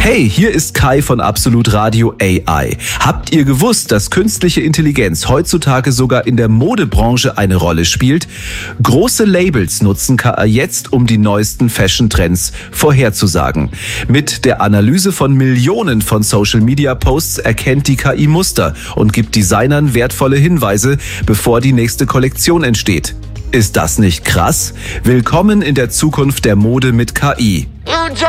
Hey, hier ist Kai von Absolut Radio AI. Habt ihr gewusst, dass künstliche Intelligenz heutzutage sogar in der Modebranche eine Rolle spielt? Große Labels nutzen KI jetzt, um die neuesten Fashion-Trends vorherzusagen. Mit der Analyse von Millionen von Social-Media-Posts erkennt die KI Muster und gibt Designern wertvolle Hinweise, bevor die nächste Kollektion entsteht. Ist das nicht krass? Willkommen in der Zukunft der Mode mit KI.